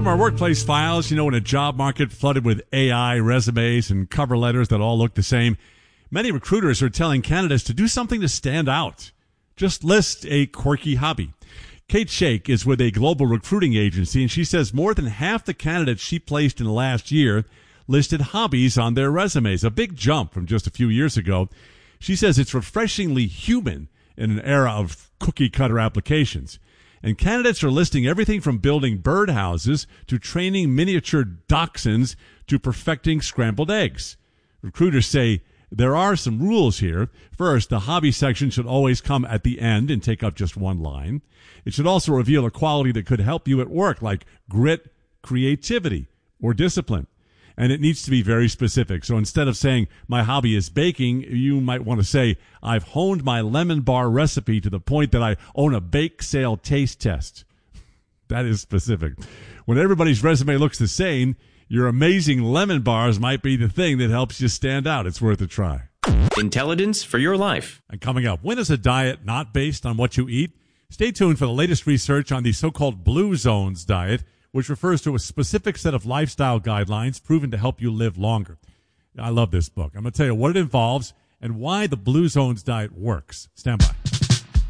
From our workplace files, in a job market flooded with AI resumes and cover letters that all look the same, many recruiters are telling candidates to do something to stand out. Just list a quirky hobby. Kate Shake is with a global recruiting agency, and she says more than half the candidates she placed in the last year listed hobbies on their resumes, a big jump from just a few years ago. She says it's refreshingly human in an era of cookie-cutter applications. And candidates are listing everything from building birdhouses to training miniature dachshunds to perfecting scrambled eggs. Recruiters say there are some rules here. First, the hobby section should always come at the end and take up just one line. It should also reveal a quality that could help you at work, like grit, creativity, or discipline. And it needs to be very specific. So instead of saying, my hobby is baking, you might want to say, I've honed my lemon bar recipe to the point that I own a bake sale taste test. That is specific. When everybody's resume looks the same, your amazing lemon bars might be the thing that helps you stand out. It's worth a try. Intelligence for your life. And coming up, when is a diet not based on what you eat? Stay tuned for the latest research on the so-called Blue Zones diet, which refers to a specific set of lifestyle guidelines proven to help you live longer. I love this book. I'm going to tell you what it involves and why the Blue Zones diet works. Stand by.